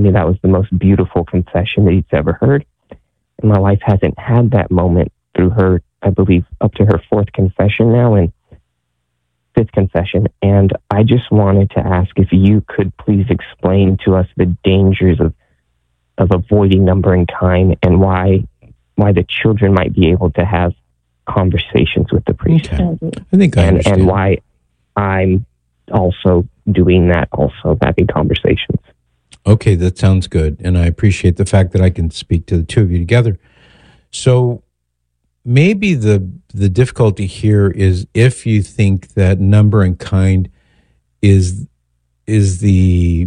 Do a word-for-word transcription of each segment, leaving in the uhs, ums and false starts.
me that was the most beautiful confession that he's ever heard. And my wife hasn't had that moment through her, I believe, up to her fourth confession now and fifth confession. And I just wanted to ask if you could please explain to us the dangers of of avoiding number and kind, and why why the children might be able to have conversations with the priest. Okay. I think I and, understand. and why I'm also doing that, also having conversations. Okay, that sounds good. And I appreciate the fact that I can speak to the two of you together. So maybe the the difficulty here is if you think that number and kind is is the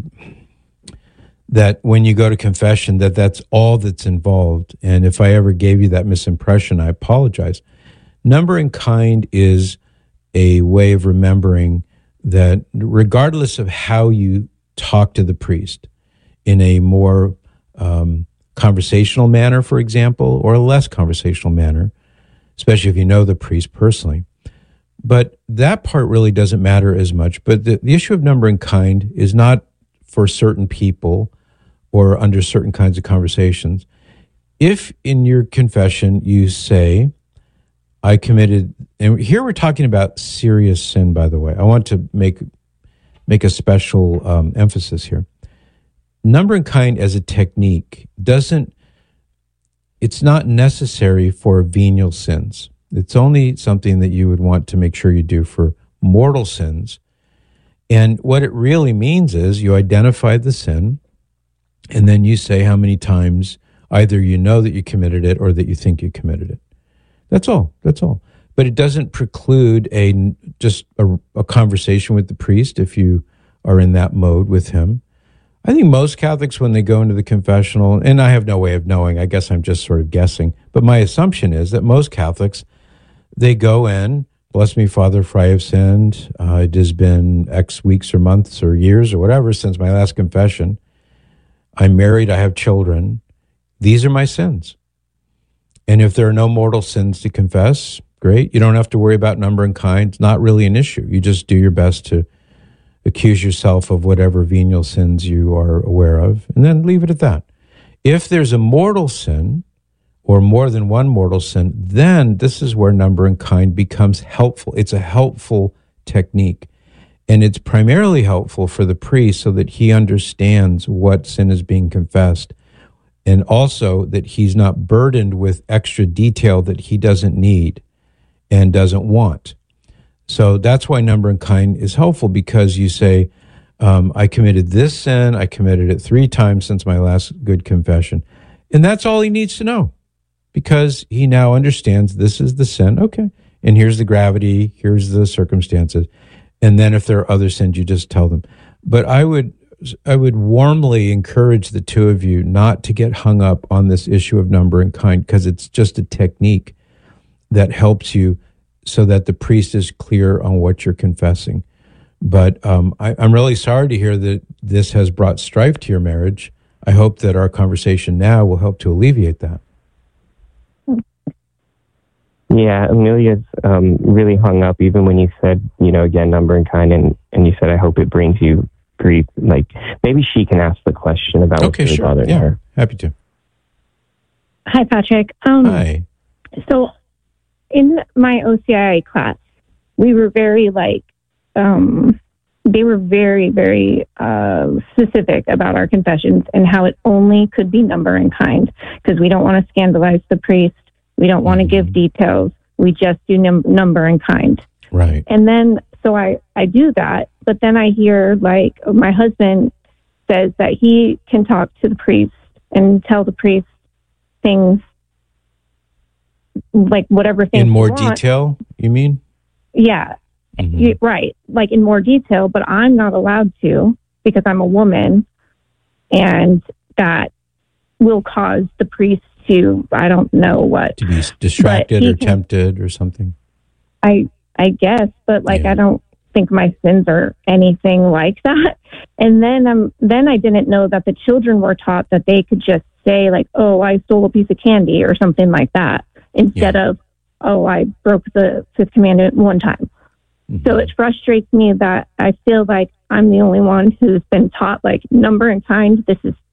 that when you go to confession, that that's all that's involved. And if I ever gave you that misimpression, I apologize. Number and kind is a way of remembering that regardless of how you talk to the priest, in a more um, conversational manner, for example, or a less conversational manner, especially if you know the priest personally. But that part really doesn't matter as much. But the, the issue of number and kind is not for certain people or under certain kinds of conversations. If in your confession you say, I committed, and here we're talking about serious sin, by the way. I want to make make a special um, emphasis here. Number and kind as a technique doesn't, it's not necessary for venial sins. It's only something that you would want to make sure you do for mortal sins. And what it really means is you identify the sin, and then you say how many times either you know that you committed it or that you think you committed it. That's all. That's all. But it doesn't preclude a just a, a conversation with the priest if you are in that mode with him. I think most Catholics, when they go into the confessional, and I have no way of knowing, I guess I'm just sort of guessing, but my assumption is that most Catholics, they go in, bless me, Father, for I have sinned. Uh, it has been X weeks or months or years or whatever since my last confession. I'm married, I have children. These are my sins. And if there are no mortal sins to confess, great. You don't have to worry about number and kind. It's not really an issue. You just do your best to accuse yourself of whatever venial sins you are aware of, and then leave it at that. If there's a mortal sin, or more than one mortal sin, then this is where number and kind becomes helpful. It's a helpful technique. And it's primarily helpful for the priest so that he understands what sin is being confessed, and also that he's not burdened with extra detail that he doesn't need and doesn't want. So that's why number and kind is helpful, because you say, um, I committed this sin, I committed it three times since my last good confession. And that's all he needs to know, because he now understands this is the sin. Okay. And here's the gravity, here's the circumstances. And then if there are other sins, you just tell them. But I would I would warmly encourage the two of you not to get hung up on this issue of number and kind, because it's just a technique that helps you so that the priest is clear on what you're confessing. But um, I, I'm really sorry to hear that this has brought strife to your marriage. I hope that our conversation now will help to alleviate that. Yeah, Amelia's um, really hung up even when you said, you know, again, number and kind, and, and you said, I hope it brings you grief. Like, maybe she can ask the question about what's okay, really sure. bothering Yeah, her. happy to. Hi, Patrick. Um, Hi. So in my O C I A class, we were very like, um, they were very, very uh, specific about our confessions and how it only could be number and kind, because we don't want to scandalize the priest. We don't want to give details. We just do num- number and kind. Right. And then, so I, I do that, but then I hear like my husband says that he can talk to the priest and tell the priest things, like whatever things in more he wants. detail, you mean? Yeah, Mm-hmm. you, right. Like in more detail, but I'm not allowed to because I'm a woman, and that will cause the priest to, I don't know what. To be distracted or can, tempted or something? I I guess, but like Yeah. I don't think my sins are anything like that. And then um then I didn't know that the children were taught that they could just say like, oh, I stole a piece of candy or something like that, instead Yeah. of, oh, I broke the fifth commandment one time. Mm-hmm. So it frustrates me that I feel like I'm the only one who's been taught like number and kind, this is